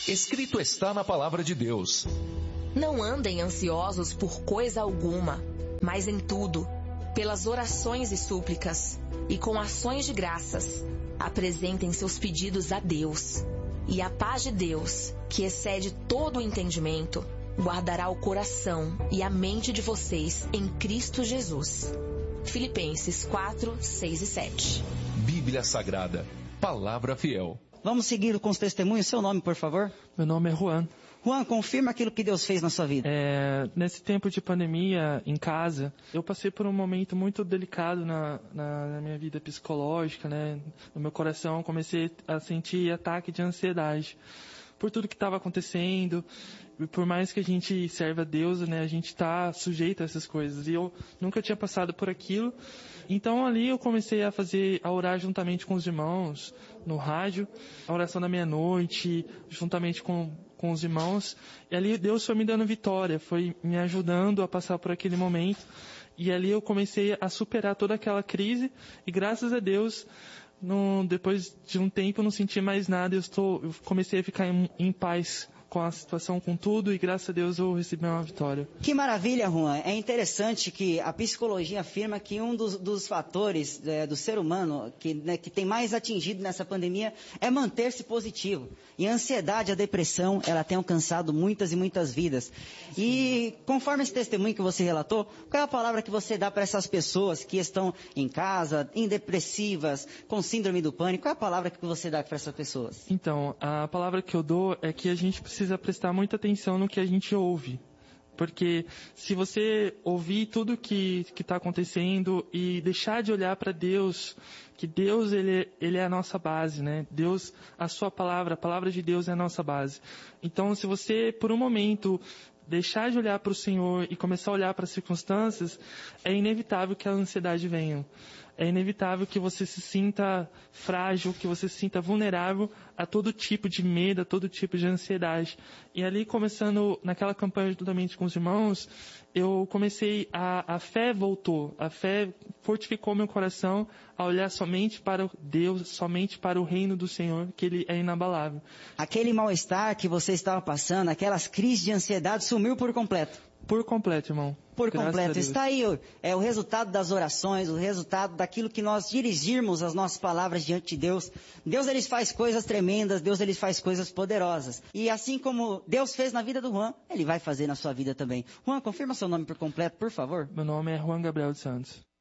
Escrito está na palavra de Deus. Não andem ansiosos por coisa alguma, mas em tudo, pelas orações e súplicas, e com ações de graças, apresentem seus pedidos a Deus. E a paz de Deus, que excede todo o entendimento, guardará o coração e a mente de vocês em Cristo Jesus. Filipenses 4, 6 e 7. Bíblia Sagrada, palavra fiel. Vamos seguir com os testemunhos. Seu nome, por favor? Meu nome é Juan. Juan, confirma aquilo que Deus fez na sua vida. Nesse tempo de pandemia, em casa, eu passei por um momento muito delicado na minha vida psicológica, né? No meu coração, comecei a sentir ataque de ansiedade por tudo que estava acontecendo. E por mais que a gente serve a Deus, né, a gente está sujeito a essas coisas. E eu nunca tinha passado por aquilo. Então ali eu comecei a orar juntamente com os irmãos, no rádio, a oração da meia-noite, juntamente com os irmãos. E ali Deus foi me dando vitória, foi me ajudando a passar por aquele momento. E ali eu comecei a superar toda aquela crise. E graças a Deus, depois de um tempo eu não senti mais nada. Eu comecei a ficar em paz com a situação, com tudo, e graças a Deus eu recebi uma vitória. Que maravilha, Juan. É interessante que a psicologia afirma que um dos fatores do ser humano que tem mais atingido nessa pandemia é manter-se positivo. E a ansiedade, a depressão, ela tem alcançado muitas e muitas vidas. E conforme esse testemunho que você relatou, qual é a palavra que você dá para essas pessoas que estão em casa, depressivas, com síndrome do pânico? Qual é a palavra que você dá para essas pessoas? Então, a palavra que eu dou é que a gente precisa prestar muita atenção no que a gente ouve. Porque se você ouvir tudo que está acontecendo e deixar de olhar para Deus, que Deus ele é a nossa base, né? Deus, a sua palavra, a palavra de Deus é a nossa base. Então, se você, por um momento, deixar de olhar para o Senhor e começar a olhar para as circunstâncias, é inevitável que a ansiedade venha. É inevitável que você se sinta frágil, que você se sinta vulnerável a todo tipo de medo, a todo tipo de ansiedade. E ali, começando naquela campanha juntamente com os irmãos, eu comecei, a fé voltou, a fé fortificou meu coração a olhar somente para Deus, somente para o reino do Senhor, que Ele é inabalável. Aquele mal-estar que você estava passando, aquelas crises de ansiedade, sumiu por completo. Por completo, irmão. Por completo. Está aí o resultado das orações, o resultado daquilo que nós dirigirmos as nossas palavras diante de Deus. Deus, ele faz coisas tremendas, Deus, ele faz coisas poderosas. E assim como Deus fez na vida do Juan, ele vai fazer na sua vida também. Juan, confirma seu nome por completo, por favor. Meu nome é Juan Gabriel dos Santos.